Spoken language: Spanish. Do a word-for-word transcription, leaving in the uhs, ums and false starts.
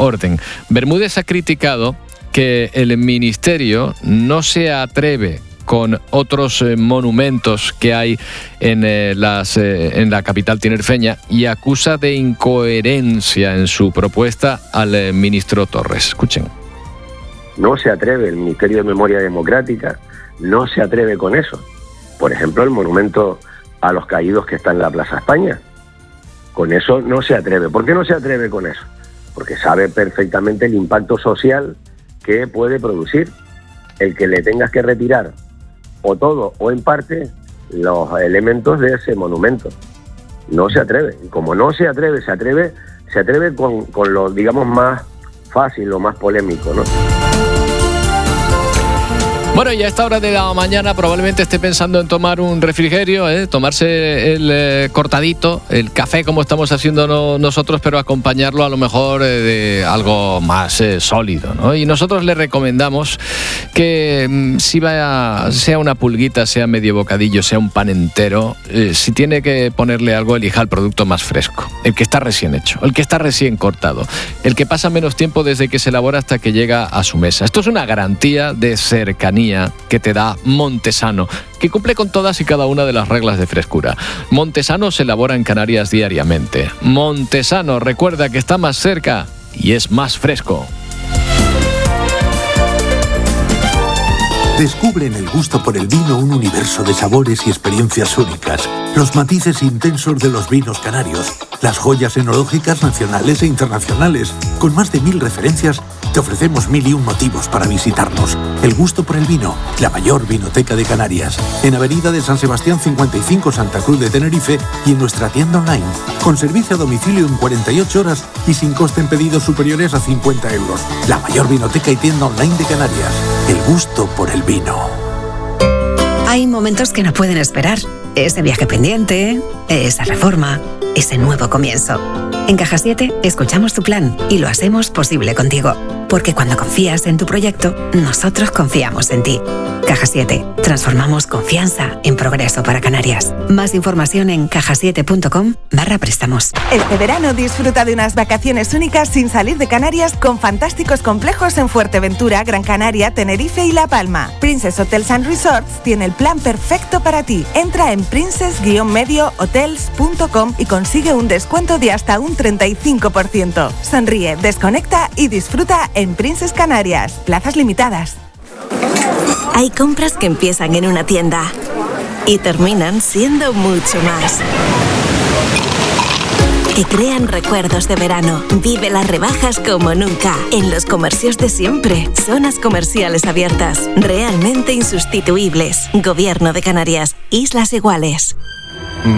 orden. Bermúdez ha criticado que el Ministerio no se atreve con otros eh, monumentos que hay en, eh, las, eh, en la capital tinerfeña y acusa de incoherencia en su propuesta al eh, ministro Torres. Escuchen. No se atreve el Ministerio de Memoria Democrática, no se atreve con eso. Por ejemplo, el monumento a los caídos que está en la Plaza España. Con eso no se atreve. ¿Por qué no se atreve con eso? Porque sabe perfectamente el impacto social que puede producir el que le tengas que retirar o todo o en parte los elementos de ese monumento. No se atreve. Y como no se atreve, se atreve, se atreve con, con lo, digamos, más fácil, lo más polémico, ¿no? Bueno, y a esta hora de la mañana probablemente esté pensando en tomar un refrigerio, ¿eh? tomarse el eh, cortadito, el café como estamos haciendo no, nosotros, pero acompañarlo a lo mejor eh, de algo más eh, sólido, ¿no? Y nosotros le recomendamos que mm, si vaya, sea una pulguita, sea medio bocadillo, sea un pan entero, eh, si tiene que ponerle algo, elija el producto más fresco, el que está recién hecho, el que está recién cortado, el que pasa menos tiempo desde que se elabora hasta que llega a su mesa. Esto es una garantía de cercanía que te da Montesano, que cumple con todas y cada una de las reglas de frescura. Montesano se elabora en Canarias diariamente. Montesano, recuerda que está más cerca y es más fresco. Descubre en el gusto por el vino un universo de sabores y experiencias únicas. Los matices intensos de los vinos canarios, las joyas enológicas nacionales e internacionales. Con más de mil referencias, te ofrecemos mil y un motivos para visitarnos. El gusto por el vino, la mayor vinoteca de Canarias. En Avenida de San Sebastián cincuenta y cinco, Santa Cruz de Tenerife, y en nuestra tienda online. Con servicio a domicilio en cuarenta y ocho horas y sin coste en pedidos superiores a cincuenta euros. La mayor vinoteca y tienda online de Canarias. El gusto por el vino. Hay momentos que no pueden esperar. Ese viaje pendiente, esa reforma, ese nuevo comienzo. En Caja siete escuchamos tu plan y lo hacemos posible contigo. Porque cuando confías en tu proyecto, nosotros confiamos en ti. Caja siete. Transformamos confianza en progreso para Canarias. Más información en cajasiete.com barra préstamos. Este verano disfruta de unas vacaciones únicas sin salir de Canarias con fantásticos complejos en Fuerteventura, Gran Canaria, Tenerife y La Palma. Princess Hotels and Resorts tiene el plan perfecto para ti. Entra en princess medio hotels punto com y consigue un descuento de hasta un treinta y cinco por ciento. Sonríe, desconecta y disfruta en Princess Canarias. Plazas limitadas. Hay compras que empiezan en una tienda y terminan siendo mucho más. Que crean recuerdos de verano. Vive las rebajas como nunca. En los comercios de siempre. Zonas comerciales abiertas. Realmente insustituibles. Gobierno de Canarias. Islas Iguales.